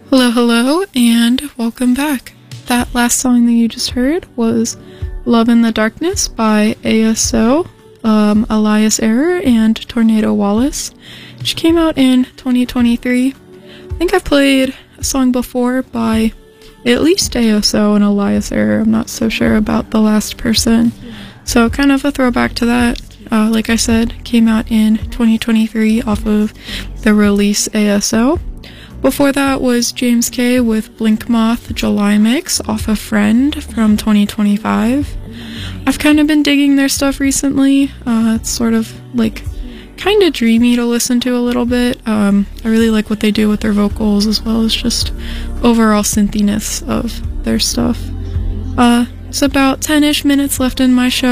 Hello, hello, and welcome back. That last song that you just heard was Love in the Darkness by ASO, Elias Error, and Tornado Wallace, which came out in 2023. I think I've played a song before by at least ASO and Elias Error. I'm not so sure about the last person. So kind of a throwback to that. Like I said, came out in 2023 off of the release ASO. Before that was James K with Blink Moth July Mix off of Friend from 2025. I've kind of been digging their stuff recently. It's sort of like kind of dreamy to listen to a little bit. I really like what they do with their vocals as well as just overall synthiness of their stuff. It's about 10-ish minutes left in my show.